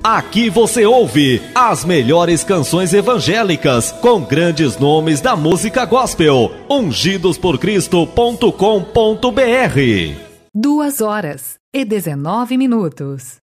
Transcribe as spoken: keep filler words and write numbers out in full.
Aqui você ouve as melhores canções evangélicas com grandes nomes da música gospel. ungidos por cristo ponto com ponto br. Duas horas e dezenove minutos.